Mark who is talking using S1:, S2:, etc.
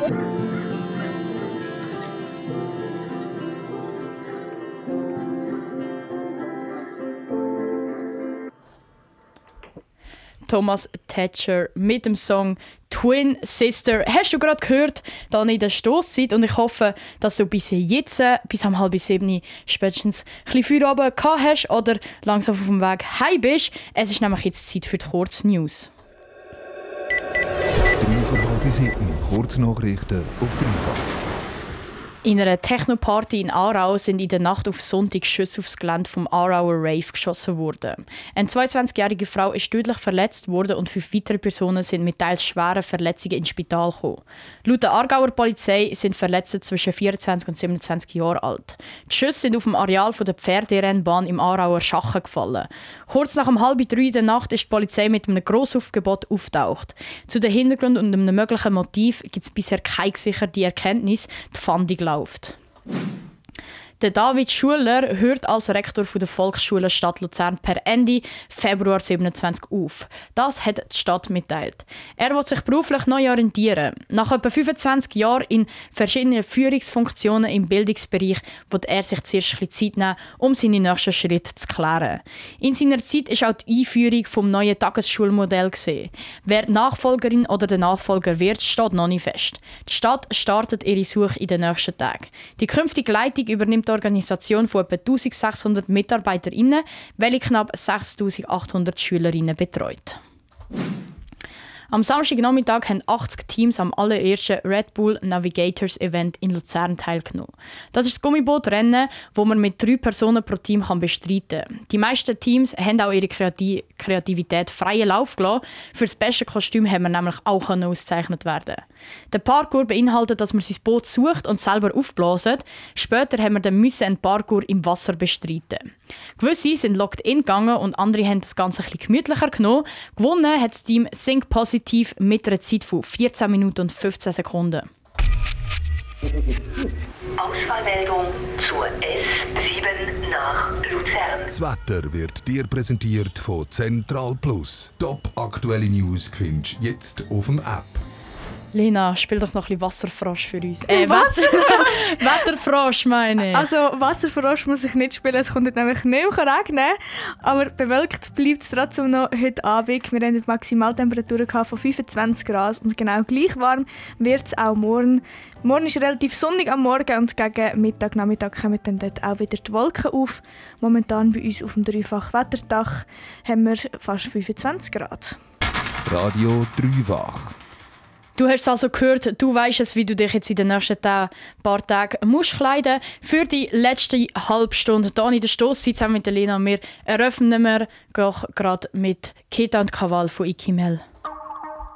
S1: Thomas Thatcher mit dem Song «Twin Sister». Hast du gerade gehört, dann in der Stosszeit, und ich hoffe, dass du bis jetzt, bis um 6:30 spätestens ein bisschen Feierabend gehabt hast oder langsam auf dem Weg heim bist. Es ist nämlich jetzt Zeit für die Kurznews.
S2: 6:30, Kurznachrichten auf Dreifach.
S1: In einer Techno-Party in Aarau sind in der Nacht auf Sonntag Schüsse aufs Gelände vom Aarauer Rave geschossen worden. Eine 22-jährige Frau ist tödlich verletzt worden und 5 weitere Personen sind mit teils schweren Verletzungen ins Spital gekommen. Laut der Aargauer Polizei sind Verletzte zwischen 24 und 27 Jahren alt. Die Schüsse sind auf dem Areal der Pferderennbahn im Aarauer Schachen gefallen. Kurz nach 2:30 in der Nacht ist die Polizei mit einem Grossaufgebot auftaucht. Zu den Hintergrund und einem möglichen Motiv gibt es bisher keine gesicherte Erkenntnis. Die Fahndung läuft. Der David Schuler hört als Rektor der Volksschule Stadt Luzern per Ende Februar 27 auf. Das hat die Stadt mitteilt. Er will sich beruflich neu orientieren. Nach etwa 25 Jahren in verschiedenen Führungsfunktionen im Bildungsbereich will er sich zuerst ein bisschen Zeit nehmen, um seine nächsten Schritte zu klären. In seiner Zeit ist auch die Einführung des neuen Tagesschulmodells gesehen. Wer die Nachfolgerin oder der Nachfolger wird, steht noch nicht fest. Die Stadt startet ihre Suche in den nächsten Tagen. Die künftige Leitung übernimmt die Organisation von etwa 1600 MitarbeiterInnen, welche knapp 6800 Schülerinnen betreut. Am Samstagnachmittag haben 80 Teams am allerersten Red Bull Navigators Event in Luzern teilgenommen. Das ist das Gummibootrennen, wo man mit 3 Personen pro Team bestreiten kann. Die meisten Teams haben auch ihre Kreativität freien Lauf gelassen. Für das beste Kostüm haben wir nämlich auch ausgezeichnet werden. Der Parkour beinhaltet, dass man sein Boot sucht und selber aufblasen. Später haben wir dann einen Parkour im Wasser bestreiten. Gewisse sind locked in gegangen und andere haben das Ganze ein bisschen gemütlicher genommen. Gewonnen hat das Team Think Positive mit einer Zeit von 14 Minuten und 15 Sekunden.
S3: Auswahlmeldung zur S7 nach Luzern.
S2: Das Wetter wird dir präsentiert von Central Plus. Top aktuelle News findest du jetzt auf dem App.
S1: Lena, spiel doch noch ein bisschen Wasserfrosch für uns.
S4: Wasserfrosch?
S1: Wetterfrosch meine ich.
S4: Also Wasserfrosch muss ich nicht spielen, es kommt nämlich nicht mehr regnen. Aber bewölkt bleibt es trotzdem noch heute Abend. Wir hatten Maximaltemperaturen von 25 Grad und genau gleich warm wird es auch morgen. Morgen ist relativ sonnig am Morgen und gegen Mittag, Nachmittag kommen dann dort auch wieder die Wolken auf. Momentan bei uns auf dem Dreifach-Wetterdach haben wir fast 25 Grad.
S2: Radio Dreifach.
S1: Du hast es also gehört, du weisst es, wie du dich jetzt in den nächsten paar Tagen musst kleiden. Für die letzte halbe Stunde hier in der Stosszeit zusammen mit Lena und mir eröffnen wir gerade mit Keta und Kaval von Ikimel.